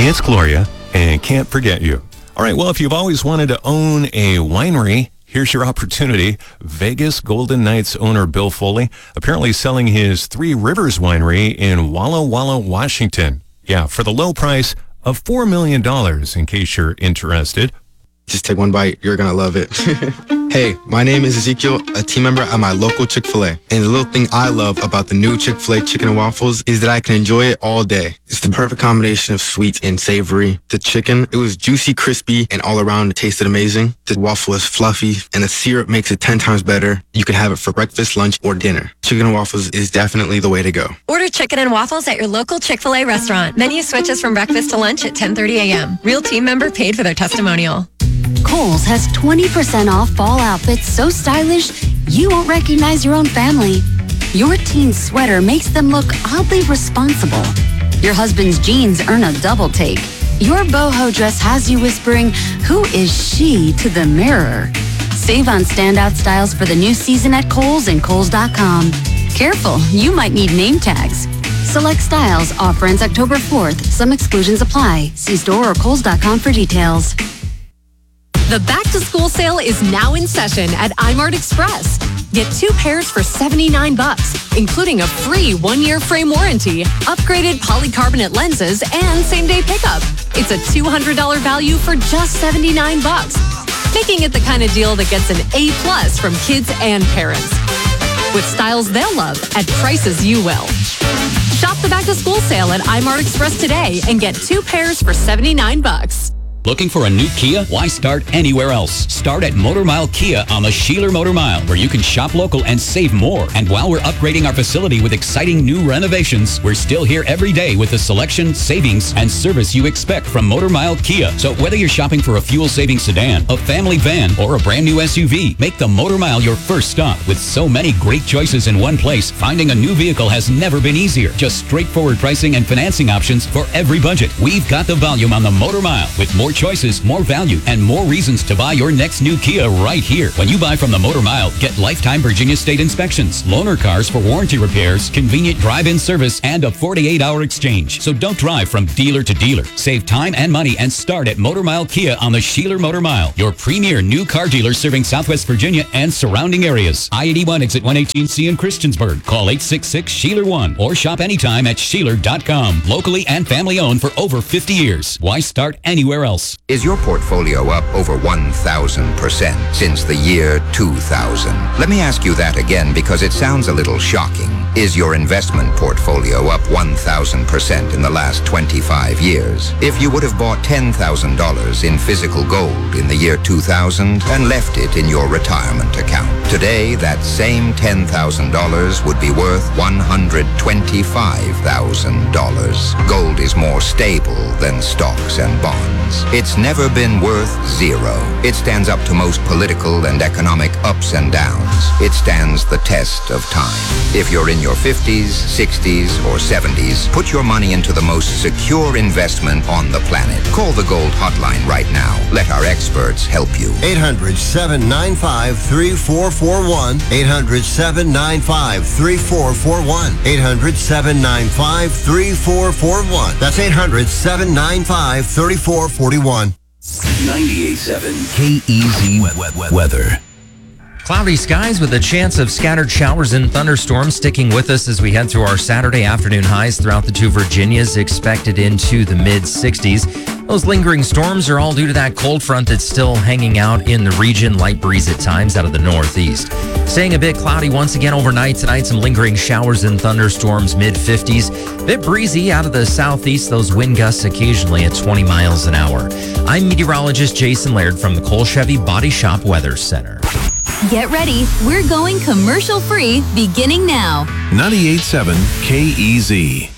it's Gloria, and can't forget you. All right, well, if you've always wanted to own a winery, here's your opportunity. Vegas Golden Knights owner Bill Foley apparently selling his Three Rivers Winery in Walla Walla, Washington. Yeah, for the low price of $4 million, in case you're interested. Just take one bite. You're going to love it. Hey, my name is Ezekiel, a team member at my local Chick-fil-A. And the little thing I love about the new Chick-fil-A chicken and waffles is that I can enjoy it all day. It's the perfect combination of sweet and savory. The chicken, it was juicy, crispy, and all around it tasted amazing. The waffle is fluffy, and the syrup makes it 10 times better. You can have it for breakfast, lunch, or dinner. Chicken and waffles is definitely the way to go. Order chicken and waffles at your local Chick-fil-A restaurant. Menu switches from breakfast to lunch at 10:30 a.m. Real team member paid for their testimonial. Kohl's has 20% off fall outfits so stylish you won't recognize your own family. Your teen's sweater makes them look oddly responsible. Your husband's jeans earn a double take. Your boho dress has you whispering, "Who is she?" to the mirror. Save on standout styles for the new season at Kohl's and Kohls.com. Careful, you might need name tags. Select styles. Offer ends October 4th. Some exclusions apply. See store or Kohls.com for details. The back-to-school sale is now in session at iMart Express. Get 2 pairs for $79, including a free 1-year frame warranty, upgraded polycarbonate lenses, and same-day pickup. It's a $200 value for just $79, making it the kind of deal that gets an A+ from kids and parents. With styles they'll love at prices you will. Shop the back-to-school sale at iMart Express today and get 2 pairs for $79. Looking for a new Kia? Why start anywhere else? Start at Motor Mile Kia on the Sheeler Motor Mile, where you can shop local and save more. And while we're upgrading our facility with exciting new renovations, we're still here every day with the selection, savings, and service you expect from Motor Mile Kia. So whether you're shopping for a fuel-saving sedan, a family van, or a brand new SUV, make the Motor Mile your first stop. With so many great choices in one place, finding a new vehicle has never been easier. Just straightforward pricing and financing options for every budget. We've got the volume on the Motor Mile, with more choices, more value, and more reasons to buy your next new Kia right here. When you buy from the Motor Mile, get lifetime Virginia State inspections, loaner cars for warranty repairs, convenient drive-in service, and a 48-hour exchange. So don't drive from dealer to dealer. Save time and money and start at Motor Mile Kia on the Sheeler Motor Mile, your premier new car dealer serving Southwest Virginia and surrounding areas. I-81 exit 118C in Christiansburg. Call 866-SHEELER1 or shop anytime at Sheeler.com. Locally and family owned for over 50 years. Why start anywhere else? Is your portfolio up over 1,000% since the year 2000? Let me ask you that again because it sounds a little shocking. Is your investment portfolio up 1,000% in the last 25 years? If you would have bought $10,000 in physical gold in the year 2000 and left it in your retirement account, today that same $10,000 would be worth $125,000. Gold is more stable than stocks and bonds. It's never been worth zero. It stands up to most political and economic ups and downs. It stands the test of time. If you're in your 50s, 60s, or 70s, put your money into the most secure investment on the planet. Call the Gold Hotline right now. Let our experts help you. 800-795-3441. 800-795-3441. 800-795-3441. That's 800-795-3441. 98.7 KEZ weather. Cloudy skies with a chance of scattered showers and thunderstorms sticking with us as we head through our Saturday afternoon highs throughout the two Virginias, expected into the mid-60s. Those lingering storms are all due to that cold front that's still hanging out in the region. Light breeze at times out of the northeast. Staying a bit cloudy once again overnight tonight. Some lingering showers and thunderstorms, mid-50s. Bit breezy out of the southeast. Those wind gusts occasionally at 20 miles an hour. I'm meteorologist Jason Laird from the Cole Chevy Body Shop Weather Center. Get ready. We're going commercial free beginning now. 98.7 KEZ.